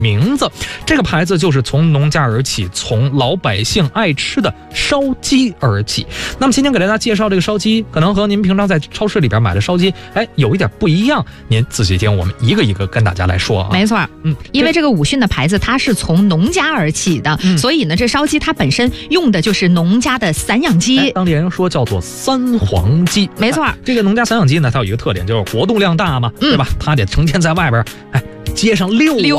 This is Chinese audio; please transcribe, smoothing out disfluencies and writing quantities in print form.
名字。这个牌子就是从农家而起，从老百姓爱吃的烧鸡而起。那么今天给大家介绍这个烧鸡，可能和您平常在超市里边买的烧鸡，有一点不一样。您仔细听，我们一个一个跟大家来说啊。 没错，因为这个武训的牌子它是从农家而起的，所以呢，这烧鸡它本身用的就是农家的散养鸡， 当地人说叫做三黄鸡。 没错， 这个农家散养鸡呢，它有一个特点，就是活动量大嘛，对吧？它得成天在外边，街上溜